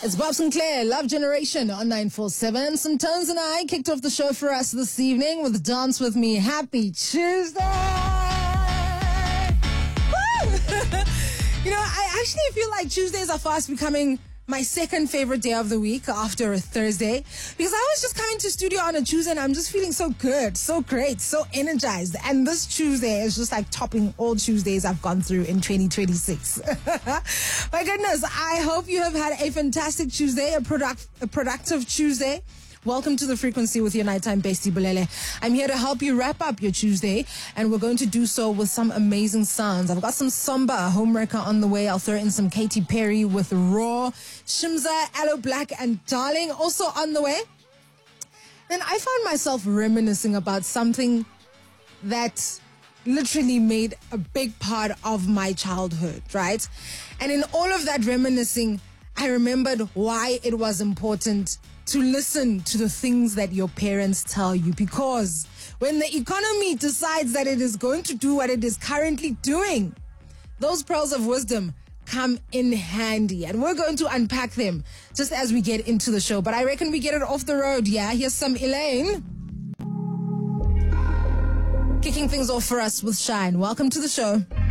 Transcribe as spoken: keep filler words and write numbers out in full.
It's Bob Sinclair, Love Generation on nine four seven. Some Tones and I kicked off the show for us this evening with Dance With Me. Happy Tuesday! Woo! You know, I actually feel like Tuesdays are fast becoming my second favorite day of the week after a Thursday, because I was just coming to studio on a Tuesday and I'm just feeling so good, so great, so energized. And this Tuesday is just like topping all Tuesdays I've gone through in twenty twenty-six. My goodness, I hope you have had a fantastic Tuesday, a, product, a productive Tuesday. Welcome to The Frequency with your nighttime bestie, Bulele. I'm here to help you wrap up your Tuesday, and we're going to do so with some amazing sounds. I've got some Samba homewrecker on the way. I'll throw in some Katy Perry with Raw, Shimza, Aloe Black, and Darling also on the way. Then I found myself reminiscing about something that literally made a big part of my childhood, right? And in all of that reminiscing, I remembered why it was important to listen to the things that your parents tell you, because when the economy decides that it is going to do what it is currently doing, those pearls of wisdom come in handy, and we're going to unpack them just as we get into the show. But I reckon we get it off the road. Yeah, here's some Elaine kicking things off for us with Shine. Welcome to the show.